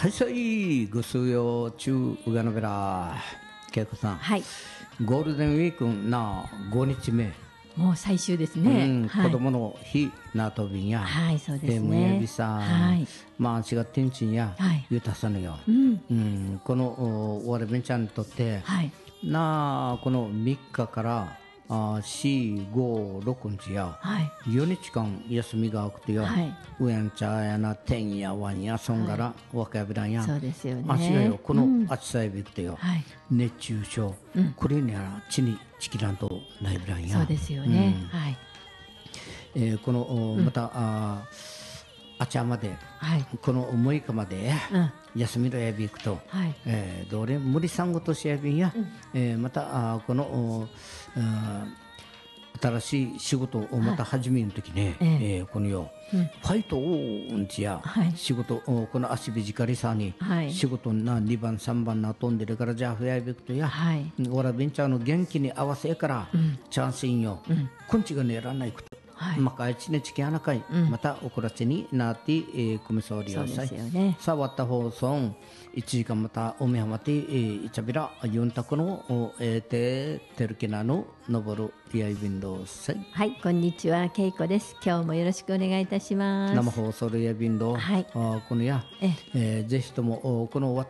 はいさいぐすよ中うがなべらけいこさん、 はい、 ゴールデンウィークな5日目、 もう最終ですね。 子供の日なとびんや、 はい、そうですむやびね。 さ、 はい、 まあ違ってんちんや、 はいゆたさぬよ、このわれべんちゃんにとって、 はい、 なあこの3日から4、5、6日や、 はい、 4日間休みがあくてよ、 はい、 うやんちゃやな、てんやわんや、そんがら、わかやびらんや、 そうですよね。 足がよ、この暑さやびくてよ、 はい、 熱中症、これには地にちきらんとないびらんや。 そうですよね。はい、 このまたあちゃまで、 はい、 この6日まで休みのやびくと、 はい、 どれ無理さんごとしやびんや、またこの新しい仕事をまた始めるときね、このよ、ファイトをうんちや、仕事この足びじかりさに、仕事な2番3番な飛んでるからじゃあ増やべくとや、わらべんちゃんの元気に合わせから、チャンスインよ、こんちがねらないこと。まかいちねちきあなかい、またおこらちになって、コミソーリオさい。さあ、わった放送、1時間またおみはまて、いちゃびら、ユンタクの、てるきなの、のぼる、やいびんどうさい。 はい、こんにちは、けいこです。今日もよろしくお願いいたします。 生放送でやびんどう、 はい、 このや、ぜひとも、このわった、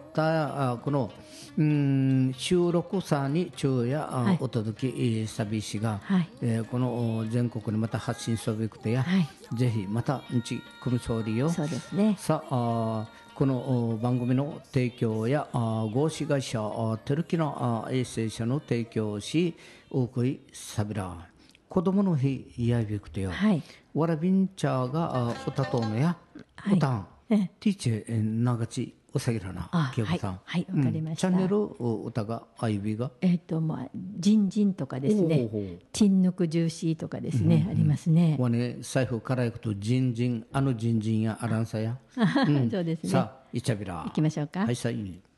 この、収録さに昼夜、お届け、さびしが、この全国にまた発信すべくてや、ぜひまたんち組み総理よ。 そうですね。 さあこの番組の提供や合資会社テルキの衛星社の提供しおくいさびら子供の日やびくてよ。わらびんちゃが歌とのや歌んティーチェ長ちおさぎらな、清子さん。 はい、わかりました。 チャンネル歌が、アイビーがまあ、ジンジンとかですね、チンヌクジューシーとかですね、ありますね。 わね、財布からいくと、ジンジン、ジンジンやアランサや。 そうですね。 さあ、いちゃびら。 行きましょうか。 はい、さい。